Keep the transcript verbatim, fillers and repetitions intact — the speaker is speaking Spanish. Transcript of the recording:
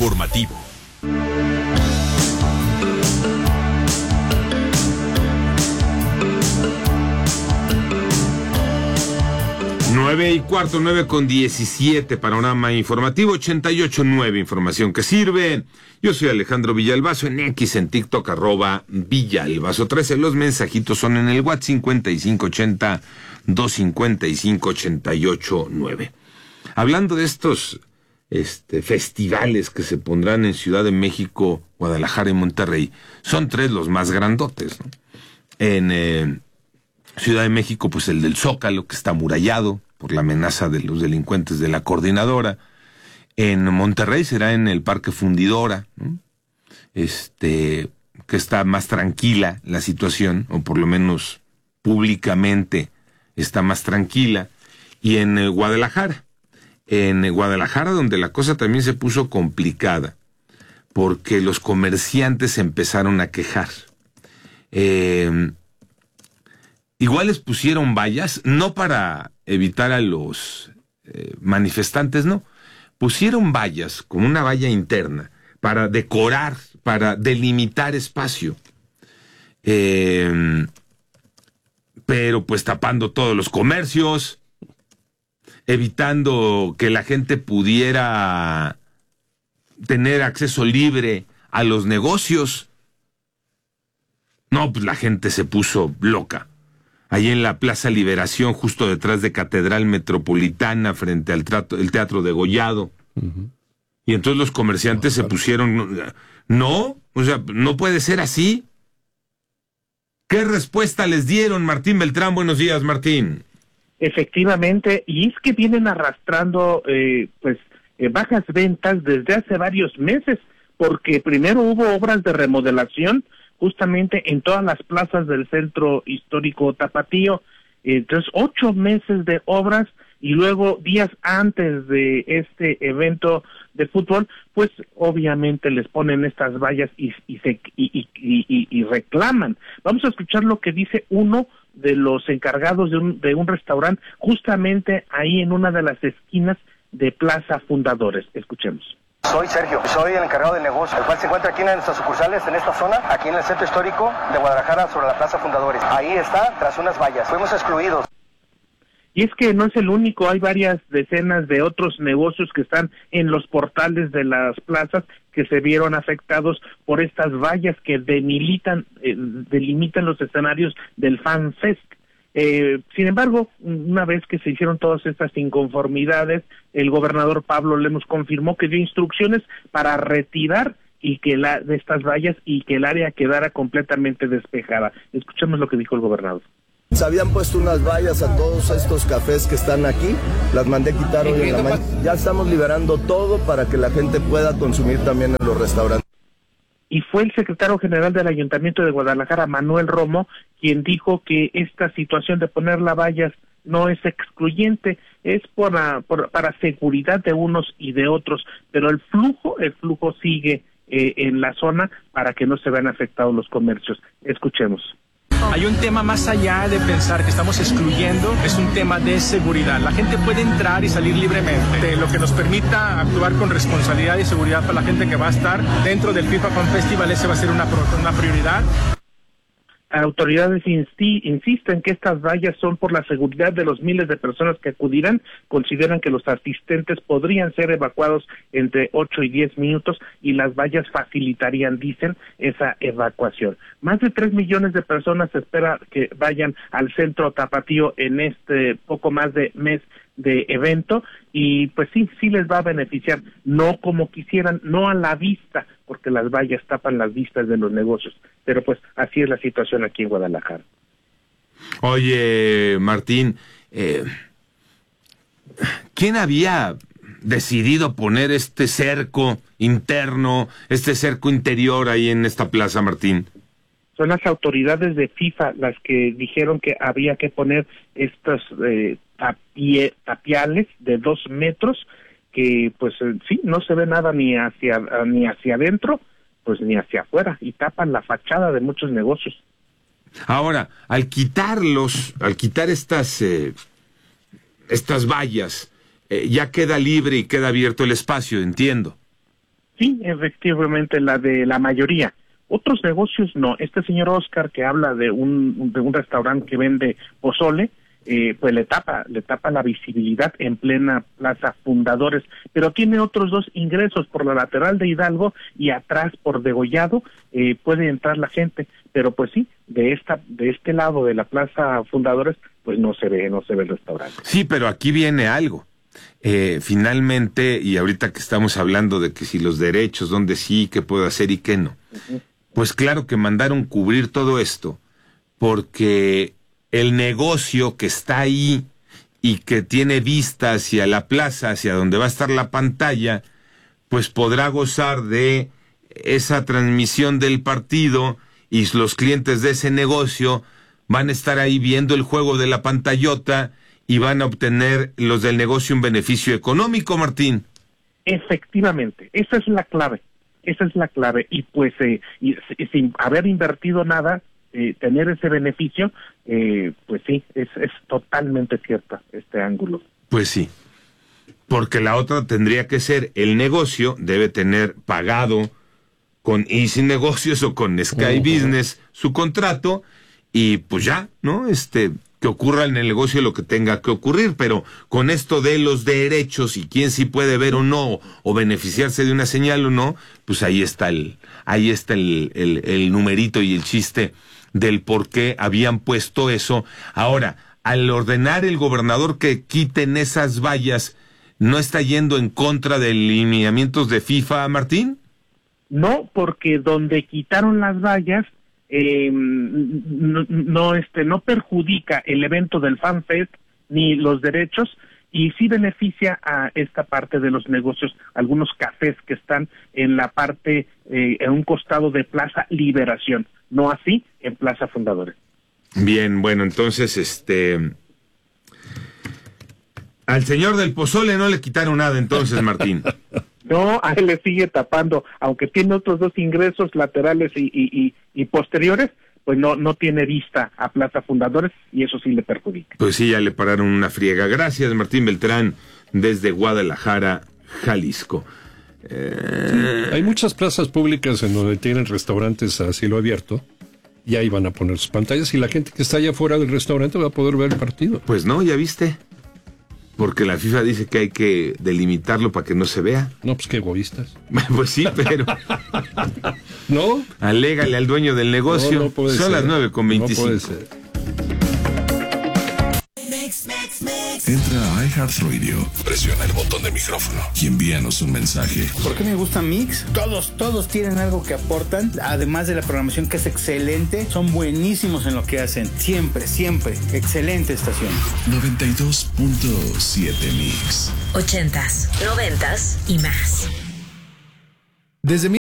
informativo. Nueve y cuarto, nueve con diecisiete, panorama informativo, ochenta y ocho nueve, información que sirve. Yo soy Alejandro Villalbazo, en X, en TikTok, arroba Villalbazo trece. Los mensajitos son en el WhatsApp cincuenta y cinco ochenta, doscientos cincuenta y cinco, ochenta y ocho nueve. Hablando de estos este, festivales que se pondrán en Ciudad de México, Guadalajara y Monterrey, son tres los más grandotes, ¿no? En eh, Ciudad de México, pues el del Zócalo, que está amurallado por la amenaza de los delincuentes de la Coordinadora. En Monterrey será en el Parque Fundidora, ¿no? Este, que está más tranquila la situación, o por lo menos públicamente está más tranquila. Y en eh, Guadalajara, en eh, Guadalajara, donde la cosa también se puso complicada, porque los comerciantes se empezaron a quejar. Eh... Igual les pusieron vallas, no para evitar a los eh, manifestantes, no. Pusieron vallas, como una valla interna, para decorar, para delimitar espacio. Eh, pero pues tapando todos los comercios, evitando que la gente pudiera tener acceso libre a los negocios. No, pues la gente se puso loca. Ahí en la Plaza Liberación, justo detrás de Catedral Metropolitana, frente al trato, el Teatro Degollado. Uh-huh. Y entonces los comerciantes no, se pusieron, no, o sea, no puede ser así. ¿Qué respuesta les dieron, Martín Beltrán? Buenos días, Martín. Efectivamente, y es que vienen arrastrando, eh, pues, eh, bajas ventas desde hace varios meses, porque primero hubo obras de remodelación, justamente en todas las plazas del centro histórico tapatío. Entonces, ocho meses de obras, y luego días antes de este evento de fútbol, pues obviamente les ponen estas vallas y, y, se, y, y, y, y reclaman. Vamos a escuchar lo que dice uno de los encargados de un, de un restaurante, justamente ahí en una de las esquinas de Plaza Fundadores. Escuchemos. Soy Sergio, soy el encargado del negocio, el cual se encuentra aquí en nuestras sucursales, en esta zona, aquí en el centro histórico de Guadalajara, sobre la Plaza Fundadores. Ahí está, tras unas vallas. Fuimos excluidos. Y es que no es el único, hay varias decenas de otros negocios que están en los portales de las plazas que se vieron afectados por estas vallas que delimitan, eh, delimitan los escenarios del Fan Fest. Eh, sin embargo, una vez que se hicieron todas estas inconformidades, el gobernador Pablo Lemus confirmó que dio instrucciones para retirar y que la de estas vallas y que el área quedara completamente despejada. Escuchemos lo que dijo el gobernador. Se habían puesto unas vallas a todos estos cafés que están aquí, las mandé quitar hoy en la mañana. Ya estamos liberando todo para que la gente pueda consumir también en los restaurantes. Y fue el secretario general del Ayuntamiento de Guadalajara, Manuel Romo, quien dijo que esta situación de poner las vallas no es excluyente, es para, por, para seguridad de unos y de otros, pero el flujo, el flujo sigue eh, en la zona para que no se vean afectados los comercios. Escuchemos. Hay un tema más allá de pensar que estamos excluyendo, es un tema de seguridad. La gente puede entrar y salir libremente, lo que nos permita actuar con responsabilidad y seguridad para la gente que va a estar dentro del FIFA Fan Festival. Ese va a ser una, una prioridad. Autoridades insti- insisten que estas vallas son por la seguridad de los miles de personas que acudirán. Consideran que los asistentes podrían ser evacuados entre ocho y diez minutos y las vallas facilitarían, dicen, esa evacuación. Más de tres millones de personas se espera que vayan al centro tapatío en este poco más de mes de evento, y pues sí, sí les va a beneficiar, no como quisieran, no a la vista, porque las vallas tapan las vistas de los negocios, pero pues así es la situación aquí en Guadalajara. Oye, Martín, eh, ¿quién había decidido poner este cerco interno, este cerco interior ahí en esta plaza, Martín? Son las autoridades de FIFA las que dijeron que había que poner estos eh, tapie, tapiales de dos metros, que pues eh, sí, no se ve nada ni hacia ni hacia adentro, pues ni hacia afuera, y tapan la fachada de muchos negocios. Ahora, al quitarlos, al quitar estas eh, estas vallas, eh, ya queda libre y queda abierto el espacio, entiendo. Sí, efectivamente, la de la mayoría. Otros negocios no. Este señor Oscar, que habla de un, de un restaurante que vende pozole, eh, pues le tapa, le tapa la visibilidad en plena Plaza Fundadores, pero tiene otros dos ingresos, por la lateral de Hidalgo y atrás por Degollado, eh, puede entrar la gente, pero pues sí, de esta, de este lado de la Plaza Fundadores, pues no se ve, no se ve el restaurante. Sí, pero aquí viene algo. Eh, finalmente, y ahorita que estamos hablando de que si los derechos, dónde sí, qué puedo hacer y qué no, uh-huh. Pues claro que mandaron cubrir todo esto, porque el negocio que está ahí y que tiene vista hacia la plaza, hacia donde va a estar la pantalla, pues podrá gozar de esa transmisión del partido, y los clientes de ese negocio van a estar ahí viendo el juego de la pantallota y van a obtener los del negocio un beneficio económico, Martín. Efectivamente, esa es la clave, esa es la clave, y pues eh, y, y sin haber invertido nada, eh, tener ese beneficio, eh, pues sí, es, es totalmente cierto este ángulo. Pues sí, porque la otra tendría que ser, el negocio debe tener pagado con Easy Negocios o con Sky uh-huh. Business su contrato, y pues ya, ¿no? Este... que ocurra en el negocio lo que tenga que ocurrir, pero con esto de los derechos y quién sí puede ver o no, o beneficiarse de una señal o no, pues ahí está el, ahí está el, el, el numerito y el chiste del por qué habían puesto eso. Ahora, al ordenar el gobernador que quiten esas vallas, ¿no está yendo en contra de lineamientos de FIFA, Martín? No, porque donde quitaron las vallas, Eh, no, no este no perjudica el evento del FanFest ni los derechos, y sí beneficia a esta parte de los negocios, algunos cafés que están en la parte, eh, en un costado de Plaza Liberación, no así en Plaza Fundadores. Bien, bueno, entonces este al señor del pozole no le quitaron nada entonces, Martín. No, a él le sigue tapando, aunque tiene otros dos ingresos laterales y, y, y, y posteriores, pues no no tiene vista a Plaza Fundadores, y eso sí le perjudica. Pues sí, ya le pararon una friega. Gracias, Martín Beltrán, desde Guadalajara, Jalisco. Eh... Sí, hay muchas plazas públicas en donde tienen restaurantes a cielo abierto, y ahí van a poner sus pantallas, y la gente que está allá afuera del restaurante va a poder ver el partido. Pues no, ya viste. Porque la FIFA dice que hay que delimitarlo para que no se vea. No, pues qué egoístas. Pues sí, pero... ¿No? Alégale al dueño del negocio. No, no puede Son ser. las nueve con veinticinco. No puede ser. Entra a iHeartRadio, presiona el botón de micrófono y envíanos un mensaje. ¿Por qué me gusta Mix? Todos, todos tienen algo que aportan, además de la programación que es excelente, son buenísimos en lo que hacen, siempre, siempre, excelente estación. noventa y dos punto siete Mix. Ochentas, noventas y más. Desde